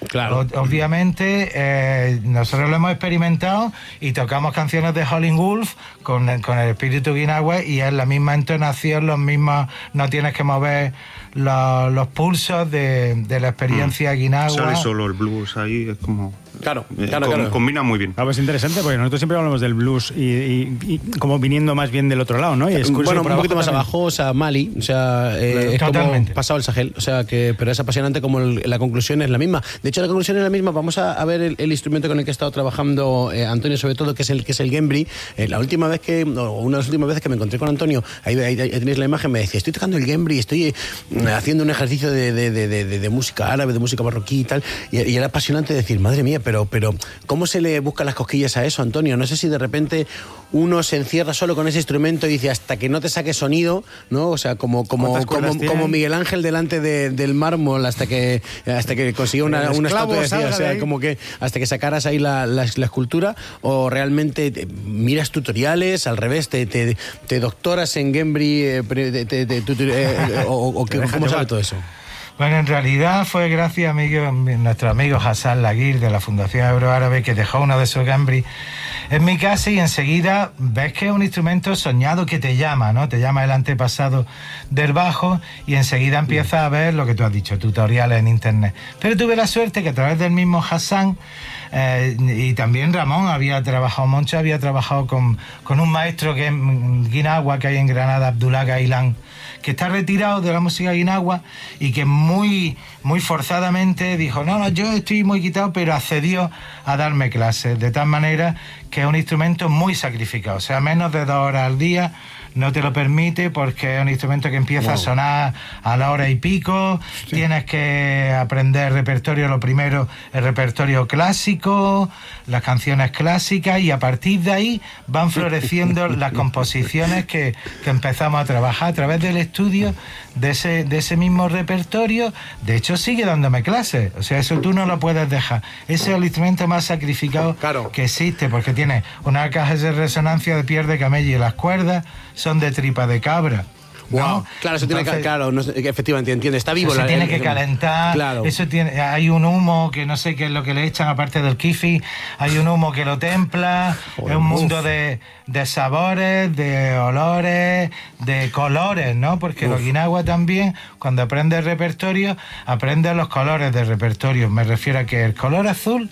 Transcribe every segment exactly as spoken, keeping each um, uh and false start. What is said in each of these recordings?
Claro. O, obviamente, eh, nosotros lo hemos experimentado y tocamos canciones de Howlin' Wolf con, con el espíritu guinagua y es la misma entonación, los mismos, no tienes que mover los, los pulsos de, de la experiencia mm. guinagua. Sale solo el blues ahí, es como... Claro, eh, claro, com, claro. Combina muy bien. Ah, pues interesante, porque nosotros siempre hablamos del blues y, y, y como viniendo más bien del otro lado, ¿no? Y es bueno, un poquito más también. abajo, o sea, Mali, o sea, eh, claro, es totalmente. como pasado el Sahel, o sea, que pero es apasionante como el, la conclusión es la misma. De hecho, la conclusión es la misma. Vamos a, a ver el, el instrumento con el que ha estado trabajando eh, Antonio, sobre todo, que es el que es el Gembri. Eh, la última vez que, o una de las últimas veces que me encontré con Antonio, ahí, ahí, ahí tenéis la imagen, me decía, estoy tocando el Gembri, estoy eh, haciendo un ejercicio de, de, de, de, de, de música árabe, de música marroquí y tal, y, y era apasionante decir, madre mía, pero, pero ¿cómo se le busca las cosquillas a eso, Antonio? No sé si de repente uno se encierra solo con ese instrumento y dice hasta que no te saque sonido, ¿no? O sea, como como como, como Miguel Ángel delante de, del mármol hasta que hasta que consiguió una, una estatua, decía, o sea, como que hasta que sacaras ahí la, la, la escultura, o realmente te, miras tutoriales, al revés, te, te, te doctoras en Gembri, eh, te, te, te, te, eh, o, o que, ¿cómo sale todo eso? Bueno, en realidad fue gracias a amigo, nuestro amigo Hassan Laguir de la Fundación Euroárabe, que dejó uno de esos Gembri en mi casa y enseguida ves que es un instrumento soñado que te llama, ¿no? Te llama el antepasado del bajo y enseguida empiezas a ver lo que tú has dicho, tutoriales en internet. Pero tuve la suerte que a través del mismo Hassan eh, y también Ramón había trabajado, Moncho había trabajado con, con un maestro que es guinagua que hay en Granada, Abdullah Gailán, que está retirado de la música guinagua y que muy, muy forzadamente dijo, no, no, yo estoy muy quitado, pero accedió a darme clases, de tal manera que es un instrumento muy sacrificado, o sea, menos de dos horas al día no te lo permite porque es un instrumento que empieza wow. a sonar a la hora y pico, sí. Tienes que aprender repertorio, lo primero, el repertorio clásico, las canciones clásicas, y a partir de ahí van floreciendo las composiciones que, que empezamos a trabajar a través del estudio de ese, de ese mismo repertorio. De hecho, sigue dándome clases, o sea, eso tú no lo puedes dejar. Ese es el instrumento más sacrificado claro. que existe, porque tiene una caja de resonancia de piel de camello y las cuerdas son de tripa de cabra. Wow. ¿No? Claro, eso Entonces, tiene que, claro, no, efectivamente, entiende, está vivo. Se la, tiene el, que el, calentar, claro. Eso tiene, hay un humo que no sé qué es lo que le echan aparte del kifi, hay un humo que lo templa, Joder, es un mundo de, de sabores, de olores, de colores, ¿no? Porque uf. Los guinagua también, cuando aprendes repertorio, aprendes los colores del repertorio. Me refiero a que el color azul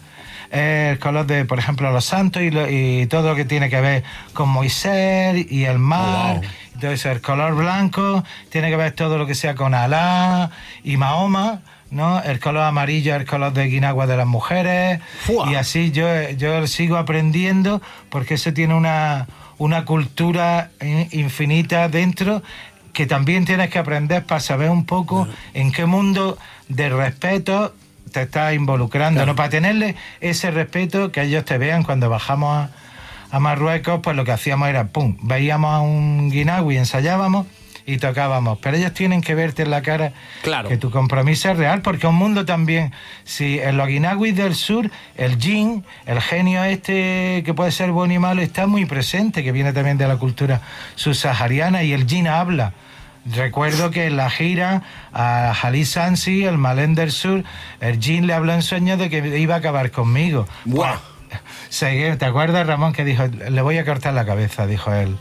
el color de, por ejemplo, los santos y, lo, y todo lo que tiene que ver con Moisés y el mar. Oh, wow. Entonces, el color blanco tiene que ver todo lo que sea con Alá y Mahoma, ¿no? El color amarillo es el color de guinagua de las mujeres. Wow. Y así yo, yo sigo aprendiendo porque eso tiene una, una cultura infinita dentro que también tienes que aprender para saber un poco claro. en qué mundo de respeto te estás involucrando, claro. ¿no? Para tenerle ese respeto, que ellos te vean cuando bajamos a, a Marruecos, pues lo que hacíamos era, pum, veíamos a un guinagui, ensayábamos y tocábamos, pero ellos tienen que verte en la cara claro. que tu compromiso es real, porque un mundo también, si en los guinaguis del sur, el jin, el genio este que puede ser bueno y malo, está muy presente, que viene también de la cultura subsahariana, y el jin habla. Recuerdo que en la gira a Jalil Sansi, el malén del sur, el jin le habló en sueños de que iba a acabar conmigo. ¡Wow! ¿Te acuerdas, Ramón, que dijo, le voy a cortar la cabeza, dijo él,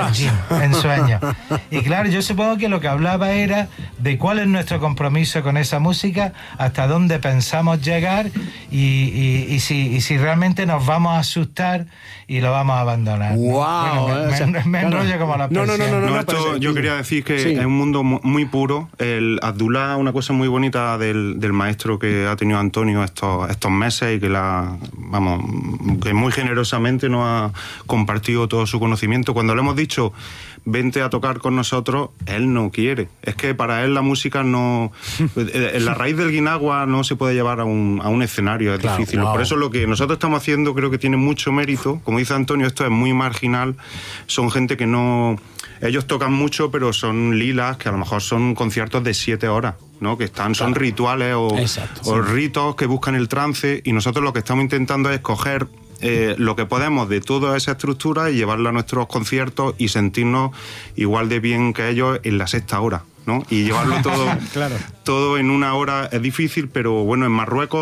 en sueños? Y claro, yo supongo que lo que hablaba era de cuál es nuestro compromiso con esa música, hasta dónde pensamos llegar y, y, y, si, y si realmente nos vamos a asustar y lo vamos a abandonar. ¡Wow! Bueno, me, o sea, me, me claro. enrollo como la no, no, no, no, no, no, esto, pero, yo quería decir que sí. es un mundo muy puro. El Abdullah, una cosa muy bonita del, del maestro que ha tenido Antonio estos, estos meses y que la, vamos, que muy generosamente nos ha compartido todo su conocimiento. Cuando le hemos dicho vente a tocar con nosotros, él no quiere. Es que para él la música no... En la raíz del guinagua no se puede llevar a un, a un escenario, es claro, difícil. Wow. Por eso lo que nosotros estamos haciendo creo que tiene mucho mérito. Como dice Antonio, esto es muy marginal. Son gente que no... Ellos tocan mucho, pero son lilas, que a lo mejor son conciertos de siete horas, ¿no? Que están, son claro. rituales o, Exacto, o sí. ritos que buscan el trance, y nosotros lo que estamos intentando es coger Eh, lo que podemos de toda esa estructura y llevarla a nuestros conciertos y sentirnos igual de bien que ellos en la sexta hora, ¿no? Y llevarlo todo, claro. todo en una hora es difícil, pero bueno, en Marruecos